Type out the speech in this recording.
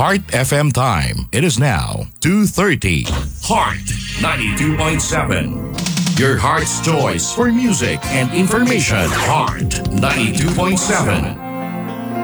Heart FM time. It is now 2:30. Heart 92.7. Your heart's choice for music and information. Heart 92.7.